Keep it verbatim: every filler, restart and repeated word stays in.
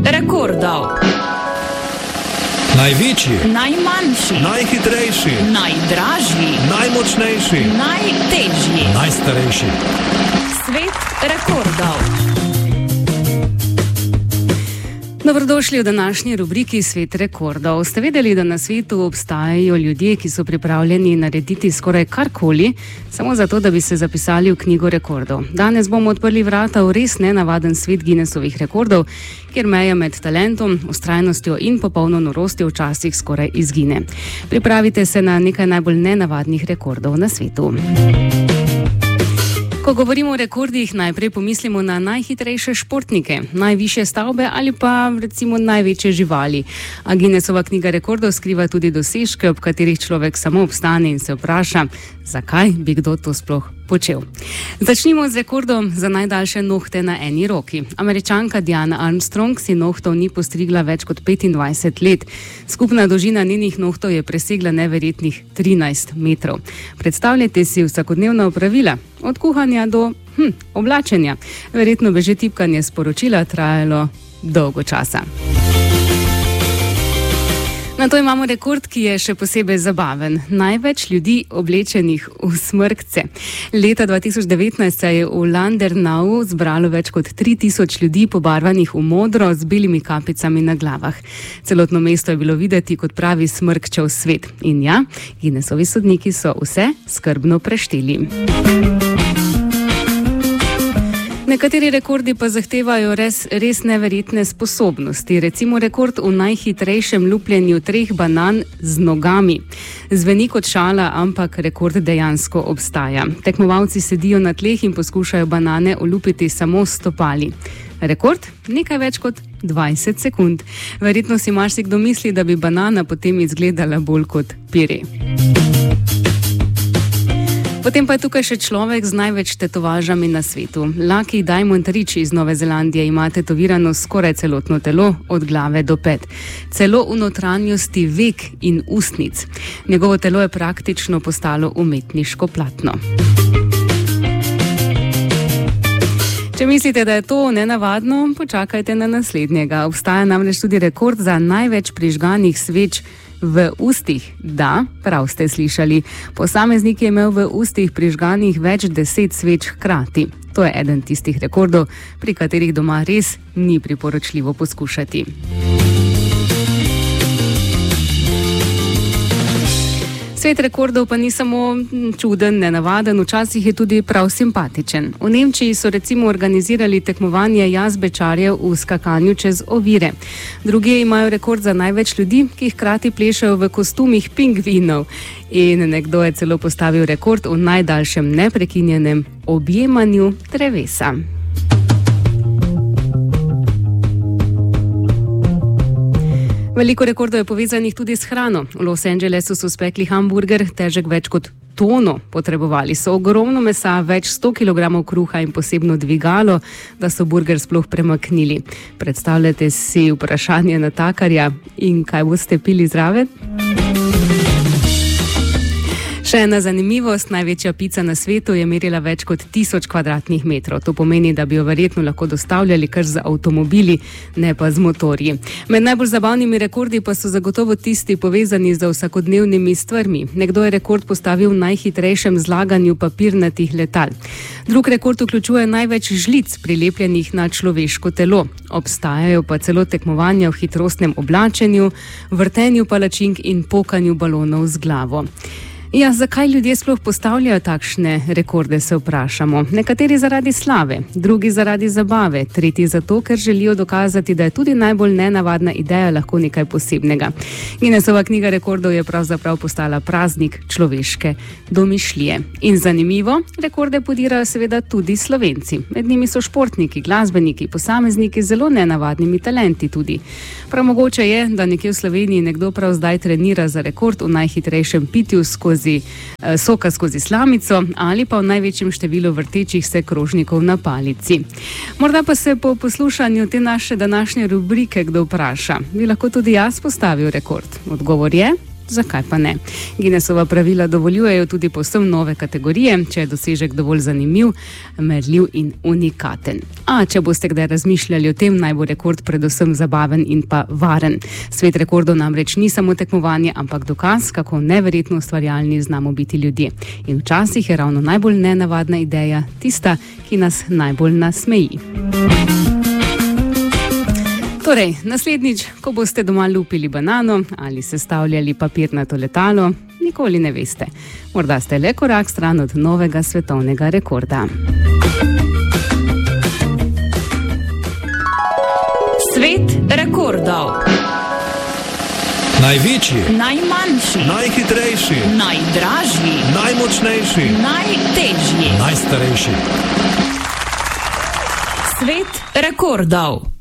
rekordov. Največji, Najmanjši, najhitrejši, najdražji, najmočnejši, najtežji. najstarejši. Svet rekordov. Dobrodošli v današnji rubriki Svet rekordov. Ste vedeli, da na svetu obstajajo ljudje, ki so pripravljeni narediti skoraj karkoli, samo zato, da bi se zapisali v knjigo rekordov? Danes bomo odprli vrata v res nenavaden svet Guinnessovih rekordov, kjer meja med talentom, vztrajnostjo in popolno norostjo včasih skoraj izgine. Pripravite se na nekaj najbolj nenavadnih rekordov na svetu. Ko govorimo o rekordih, najprej pomislimo na najhitrejše športnike, najvišje stavbe ali pa recimo največje živali. A Guinnessova knjiga rekordov skriva tudi dosežke, ob katerih človek samo obstane in se vpraša, zakaj bi kdo to sploh počel. Začnimo z rekordom za najdaljše nohte na eni roki. Američanka Diana Armstrong si nohtov ni postrigla več kot petindvajset let. Skupna dolžina njenih nohtov je presegla neverjetnih trinajst metrov. Predstavljajte si vsakodnevna opravila, od kuhanja do hm, oblačenja. Verjetno bi že tipkanje sporočila trajalo dolgo časa. Na to imamo rekord, ki je še posebej zabaven. Največ ljudi oblečenih v smrkce. Leta dva tisoč devetnajst se je v Landernavu zbralo več kot tri tisoč ljudi pobarvanih v modro z belimi kapicami na glavah. Celotno mesto je bilo videti kot pravi smrkčev svet. In ja, Guinnessovi sodniki so vse skrbno prešteli. Nekateri rekordi pa zahtevajo res, res neverjetne sposobnosti. Recimo rekord v najhitrejšem lupljenju treh banan z nogami. Zveni kot šala, ampak rekord dejansko obstaja. Tekmovalci sedijo na tleh in poskušajo banane olupiti samo s stopali. Rekord? Nekaj več kot dvajset sekund. Verjetno si marsikdo misli, da bi banana potem izgledala bolj kot pire. Potem pa je tukaj še človek z največ tetovažami na svetu. Lucky Diamond Rich iz Nove Zelandije ima tetovirano skoraj celotno telo, od glave do pet. Celo v notranjosti vek in ustnic. Njegovo telo je praktično postalo umetniško platno. Če mislite, da je to nenavadno, počakajte na naslednjega. Obstaja namreč tudi rekord za največ prižganih sveč v ustih. Da, prav ste slišali. Posameznik je imel v ustih prižganih več deset sveč hkrati. To je eden tistih rekordov, pri katerih doma res ni priporočljivo poskušati. Svet rekordov pa ni samo čuden, nenavaden, včasih je tudi prav simpatičen. V Nemčiji so recimo organizirali tekmovanje jazbečarjev v skakanju čez ovire. Drugje imajo rekord za največ ljudi, ki hkrati plešajo v kostumih pingvinov. In nekdo je celo postavil rekord v najdaljšem neprekinjenem objemanju drevesa. Veliko rekordov je povezanih tudi s hrano. V Los Angelesu so spekli hamburger, težek več kot tono. Potrebovali so ogromno mesa, več sto kilogramov kruha in posebno dvigalo, da so burger sploh premaknili. Predstavljate si vprašanje natakarja in kaj boste pili zraven? Še ena zanimivost, največja pica na svetu je merila več kot tisoč kvadratnih metrov. To pomeni, da bi jo verjetno lahko dostavljali kar z avtomobili, ne pa z motorji. Med najbolj zabavnimi rekordi pa so zagotovo tisti povezani z vsakodnevnimi stvarmi. Nekdo je rekord postavil v najhitrejšem zlaganju papirnatih letal. Drug rekord vključuje največ žlic prilepljenih na človeško telo. Obstajajo pa celo tekmovanja v hitrostnem oblačenju, vrtenju palačink in pokanju balonov z glavo. Ja, zakaj ljudje sploh postavljajo takšne rekorde, se vprašamo. Nekateri zaradi slave, drugi zaradi zabave, tretji zato, ker želijo dokazati, da je tudi najbolj nenavadna ideja lahko nekaj posebnega. Guinnessova knjiga rekordov je pravzaprav postala praznik človeške domišljije. In zanimivo, rekorde podirajo seveda tudi Slovenci. Med njimi so športniki, glasbeniki, posamezniki z zelo nenavadnimi talenti tudi. Prav mogoče je, da nekje v Sloveniji nekdo prav zdaj trenira za rekord v najhitrejšem pitju skozi soka skozi slamico ali pa v največjem številu vrtečih se krožnikov na palici. Morda pa se po poslušanju te naše današnje rubrike kdo vpraša, bi lahko tudi jaz postavil rekord? Odgovor je zakaj pa ne? Guinnessova pravila dovoljujejo tudi povsem nove kategorije, če je dosežek dovolj zanimiv, merljiv in unikaten. A če boste kdaj razmišljali o tem, naj bo rekord predvsem zabaven in pa varen. Svet rekordov namreč ni samo tekmovanje, ampak dokaz, kako neverjetno ustvarjalni znamo biti ljudje. In včasih je ravno najbolj nenavadna ideja tista, ki nas najbolj nasmeji. Torej, naslednjič, ko boste doma lupili banano ali sestavljali papirnato letalo, nikoli ne veste. Morda ste le korak stran od novega svetovnega rekorda. Svet rekordov. Največji, Najmanjši, najhitrejši, najdražji, najmočnejši, najtežji. najstarejši. Svet rekordov.